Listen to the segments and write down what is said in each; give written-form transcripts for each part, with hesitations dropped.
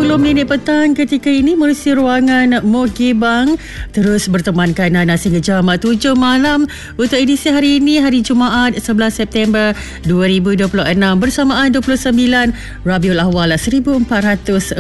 minit petang ketika ini menerusi ruangan Mohgibang terus bertemankan anda sehingga jam 7 malam untuk edisi hari ini, hari Jumaat 11 September 2026 bersamaan 29 Rabiul Awal 1448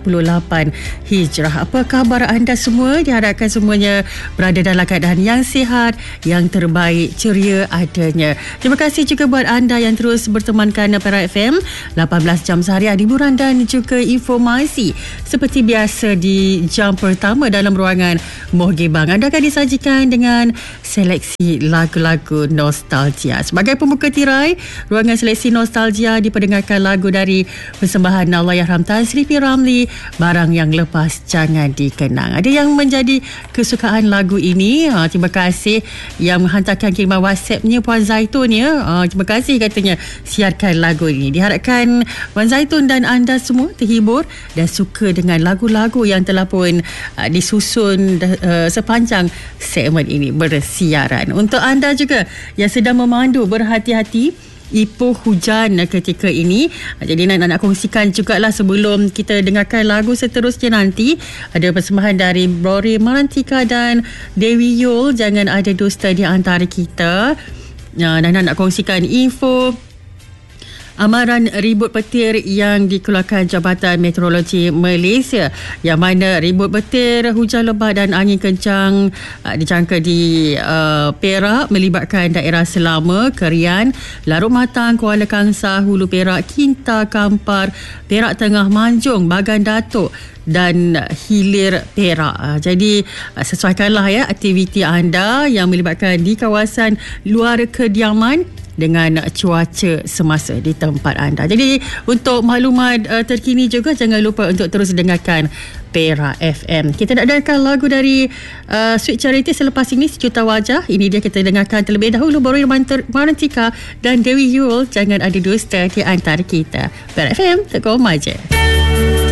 Hijrah. Apa khabar anda semua? Diharapkan semuanya berada dalam keadaan yang sihat, yang terbaik, ceria adanya. Terima kasih juga buat anda yang terus bertemankan Perak FM 18 jam seharian hiburan dan juga informasi seperti biasa di jam pertama dalam ruangan Mohgibang. Anda akan disajikan dengan seleksi lagu-lagu nostalgia. Sebagai pembuka tirai, ruangan seleksi nostalgia diperdengarkan lagu dari persembahan Allahyarham Tan Sri P. Ramlee, Barang Yang Lepas Jangan Dikenang. Ada yang menjadi kesukaan lagu ini. Terima kasih yang menghantarkan kiriman WhatsApp-nya Puan Zaitun ya. Terima kasih katanya siarkan lagu ini. Diharapkan Puan Zaitun dan anda semua terhibur dan suka dengan lagu-lagu yang telah pun disusun sepanjang segmen ini bersiaran. Untuk anda juga yang sedang memandu, berhati-hati ipoh hujan ketika ini. Jadi nak kongsikan jugalah sebelum kita dengarkan lagu seterusnya nanti. Ada persembahan dari Rory Marantika dan Dewi Yul, Jangan Ada Dusta Di Antara Kita. Dan nak kongsikan info amaran ribut petir yang dikeluarkan Jabatan Meteorologi Malaysia, yang mana ribut petir, hujan lebat dan angin kencang dijangka di Perak melibatkan daerah Selama, Kerian, Larut Matang, Kuala Kangsar, Hulu Perak, Kinta, Kampar, Perak Tengah, Manjung, Bagan Datuk dan Hilir Perak. Jadi sesuaikanlah ya aktiviti anda yang melibatkan di kawasan luar kediaman dengan cuaca semasa di tempat anda. Jadi untuk maklumat terkini juga, jangan lupa untuk terus dengarkan Perak FM. Kita nak dengarkan lagu dari Sweet Charity selepas ini, Sejuta Wajah. Ini dia kita dengarkan terlebih dahulu Rory Marantika dan Dewi Yul, Jangan Ada Dusta Di Antara Kita. Perak FM, Teguh Maja.